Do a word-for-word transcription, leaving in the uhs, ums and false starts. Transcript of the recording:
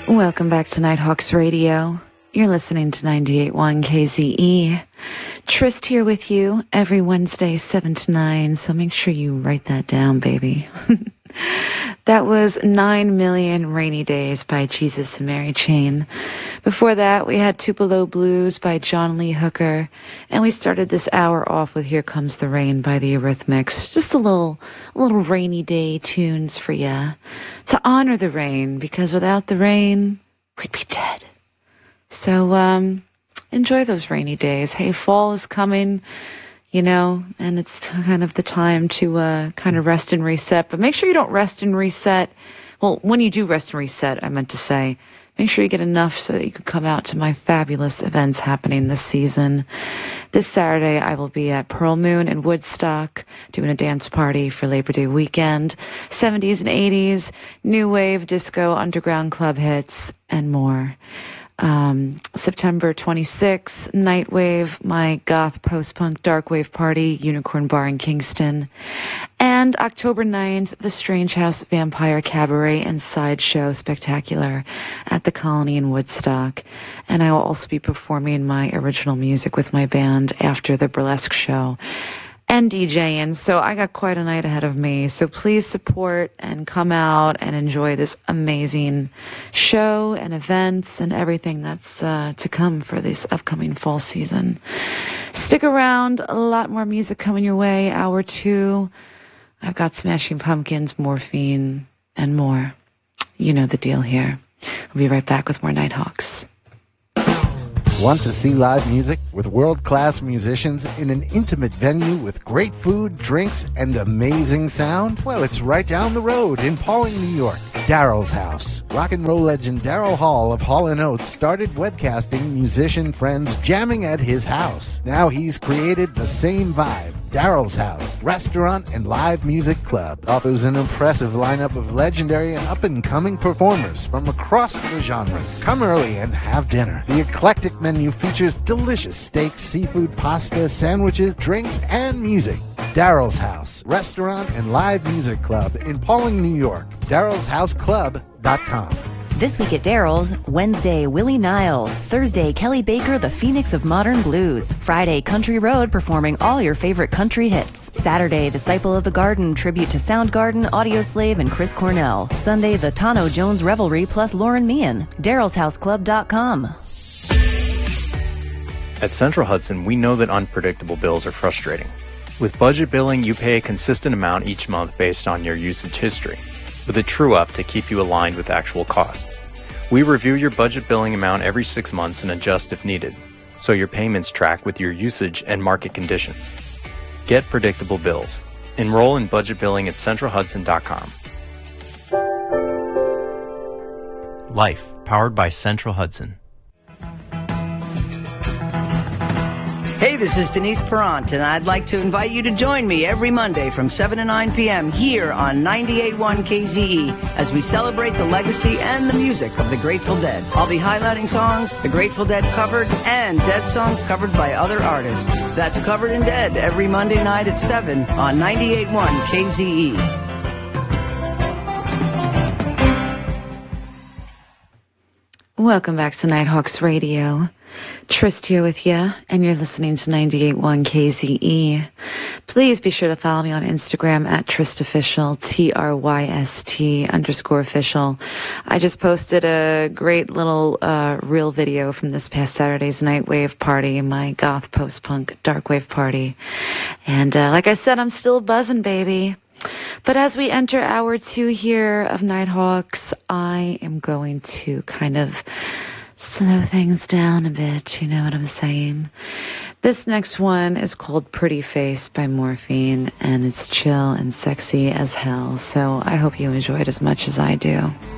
Welcome back to Nighthawks Radio. You're listening to ninety-eight point one K Z E. Trist here with you every Wednesday, seven to nine, so make sure you write that down, baby. That was Nine Million Rainy Days by Jesus and Mary Chain. Before that, we had Tupelo Blues by John Lee Hooker, and we started this hour off with Here Comes the Rain by the Eurythmics. Just a little, a little rainy day tunes for ya to honor the rain, because without the rain, we'd be dead. So, um, enjoy those rainy days. Hey, fall is coming, you know, and it's kind of the time to, uh, kind of rest and reset. But make sure you don't rest and reset. Well, when you do rest and reset, I meant to say, make sure you get enough so that you can come out to my fabulous events happening this season. This Saturday, I will be at Pearl Moon in Woodstock doing a dance party for Labor Day weekend. seventies and eighties, new wave, disco, underground club hits, and more. Um, September twenty-sixth, Nightwave, my goth post-punk dark wave party, Unicorn Bar in Kingston. And October ninth, the Strange House Vampire Cabaret and Sideshow Spectacular at the Colony in Woodstock. And I will also be performing my original music with my band after the burlesque show and DJing. So I got quite a night ahead of me. So please support and come out and enjoy this amazing show and events and everything that's uh, to come for this upcoming fall season. Stick around. A lot more music coming your way. Hour two. I've got Smashing Pumpkins, Morphine, and more. You know the deal here. We'll be right back with more Nighthawks. Want to see live music with world-class musicians in an intimate venue with great food, drinks, and amazing sound? Well, it's right down the road in Pawling, New York. Daryl's House. Rock and roll legend Daryl Hall of Hall and Oates started webcasting musician friends jamming at his house. Now he's created the same vibe. Daryl's House, restaurant and live music club, offers an impressive lineup of legendary and up-and-coming performers from across the genres. Come early and have dinner. The eclectic menu features delicious steaks, seafood, pasta, sandwiches, drinks, and music. Daryl's House, restaurant and live music club in Pawling, New York. daryl's house club dot com. This week at Daryl's, Wednesday, Willie Nile. Thursday, Kelly Baker, the Phoenix of Modern Blues. Friday, Country Road, performing all your favorite country hits. Saturday, Disciple of the Garden, tribute to Soundgarden, Audioslave, and Chris Cornell. Sunday, the Tano Jones Revelry plus Lauren Meehan. daryls house club dot com. At Central Hudson, we know that unpredictable bills are frustrating. With budget billing, you pay a consistent amount each month based on your usage history, with a true-up to keep you aligned with actual costs. We review your budget billing amount every six months and adjust if needed, so your payments track with your usage and market conditions. Get predictable bills. Enroll in budget billing at central hudson dot com. Life, powered by Central Hudson. Hey, this is Denise Perrant, and I'd like to invite you to join me every Monday from seven to nine p.m. here on ninety-eight point one K Z E as we celebrate the legacy and the music of the Grateful Dead. I'll be highlighting songs the Grateful Dead covered and Dead songs covered by other artists. That's Covered in Dead every Monday night at seven on ninety-eight point one K Z E. Welcome back to Nighthawks Radio. Trist here with you, and you're listening to ninety-eight point one K Z E. Please be sure to follow me on Instagram at TristOfficial, T R Y S T underscore official. I just posted a great little uh, reel video from this past Saturday's Nightwave party, my goth post-punk dark wave party. And uh, like I said, I'm still buzzing, baby. But as we enter hour two here of Nighthawks, I am going to kind of slow things down a bit, you know what I'm saying? This next one is called Pretty Face by Morphine, and it's chill and sexy as hell, so I hope you enjoy it as much as I do.